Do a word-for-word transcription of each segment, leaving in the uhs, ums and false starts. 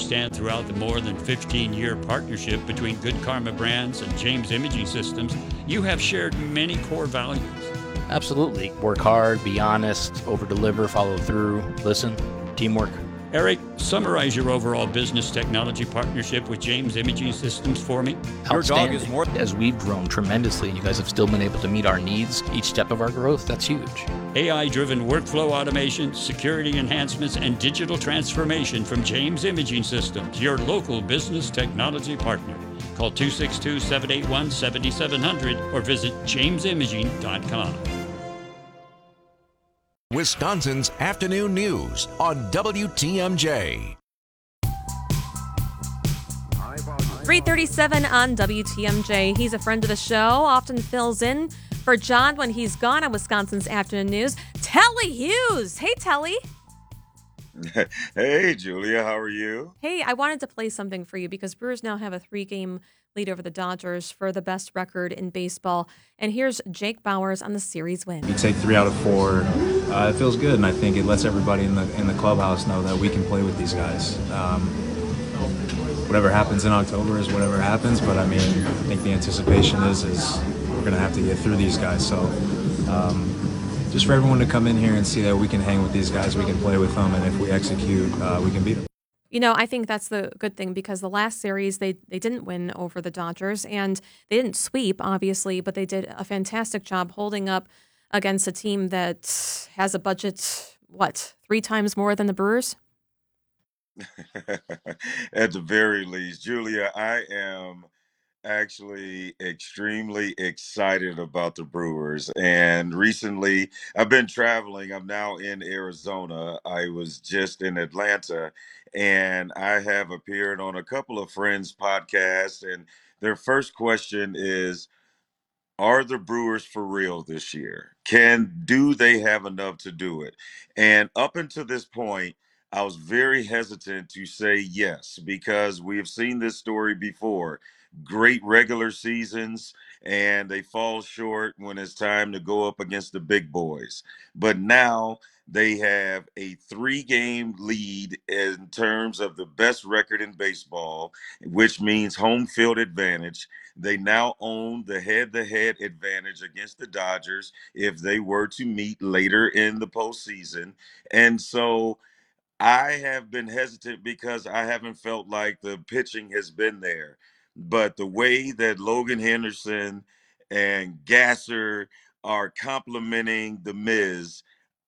understand throughout the more than fifteen-year partnership between Good Karma Brands and James Imaging Systems, you have shared many core values. Absolutely. Work hard, be honest, over-deliver, follow through, listen, teamwork. Eric, summarize your overall business technology partnership with James Imaging Systems for me. Your dog is more. As we've grown tremendously and you guys have still been able to meet our needs each step of our growth, that's huge. A I-driven workflow automation, security enhancements, and digital transformation from James Imaging Systems, your local business technology partner. Call two six two, seven eight one, seven seven zero zero or visit james imaging dot com. Wisconsin's afternoon news on W T M J. three thirty-seven on W T M J. He's a friend of the show, often fills in for John when he's gone on Wisconsin's afternoon news. Telly Hughes. Hey, Telly. Hey, Julia. How are you? Hey, I wanted to play something for you because Brewers now have a three-game lead over the Dodgers for the best record in baseball. And here's Jake Bauers on the series win. You take three out of four. Uh, it feels good, and I think it lets everybody in the in the clubhouse know that we can play with these guys. Um, whatever happens in October is whatever happens, but I mean, I think the anticipation is is we're going to have to get through these guys. So um, just for everyone to come in here and see that we can hang with these guys, we can play with them, and if we execute, uh, we can beat them. You know, I think that's the good thing because the last series, they, they didn't win over the Dodgers, and they didn't sweep, obviously, but they did a fantastic job holding up against a team that has a budget, what, three times more than the Brewers? At the very least. Julia, I am actually extremely excited about the Brewers. And recently, I've been traveling. I'm now in Arizona. I was just in Atlanta, and I have appeared on a couple of friends' podcasts. And their first question is, are the Brewers for real this year? Can do they have enough to do it? And up until this point, I was very hesitant to say yes because we have seen this story before. Great regular seasons, and they fall short when it's time to go up against the big boys. But now they have a three-game lead in terms of the best record in baseball, which means home field advantage. They now own the head-to-head advantage against the Dodgers if they were to meet later in the postseason. And so I have been hesitant because I haven't felt like the pitching has been there. But the way that Logan Henderson and Gasser are complimenting the Miz,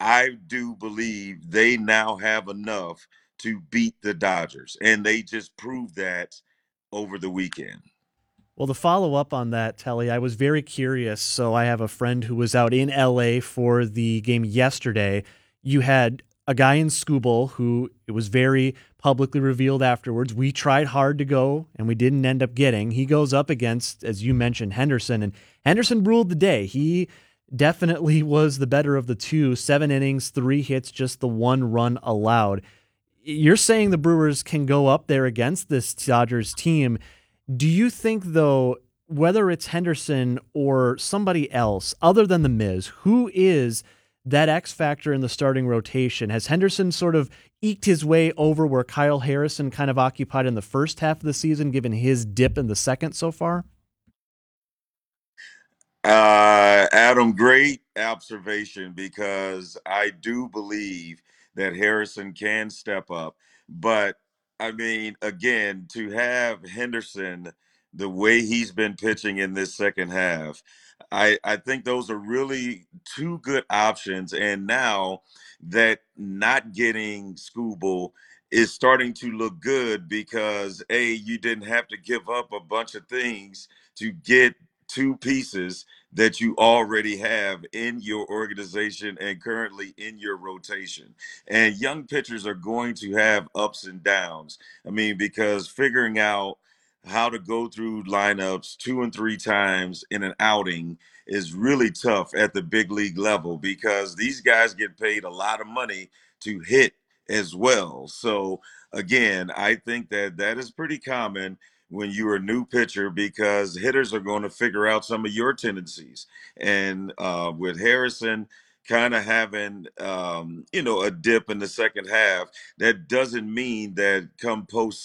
I do believe they now have enough to beat the Dodgers. And they just proved that over the weekend. Well, to follow up on that, Telly, I was very curious. So I have a friend who was out in L A for the game yesterday. You had a guy in Skubal who it was very publicly revealed afterwards. We tried hard to go, and we didn't end up getting. He goes up against, as you mentioned, Henderson, and Henderson ruled the day. He definitely was the better of the two. Seven innings, three hits, just the one run allowed. You're saying the Brewers can go up there against this Dodgers team. Do you think, though, whether it's Henderson or somebody else other than the Miz, who is that X factor in the starting rotation? Has Henderson sort of eked his way over where Kyle Harrison kind of occupied in the first half of the season, given his dip in the second so far? Uh, Adam, great observation, because I do believe that Harrison can step up. But, I mean, again, to have Henderson the way he's been pitching in this second half, I, I think those are really two good options. And now that not getting Skubal is starting to look good because, A, you didn't have to give up a bunch of things to get two pieces that you already have in your organization and currently in your rotation. And young pitchers are going to have ups and downs. I mean, because figuring out how to go through lineups two and three times in an outing is really tough at the big league level because these guys get paid a lot of money to hit as well. So again, I think that that is pretty common when you're a new pitcher because hitters are going to figure out some of your tendencies. And uh, with Harrison kind of having, um, you know, a dip in the second half, that doesn't mean that come post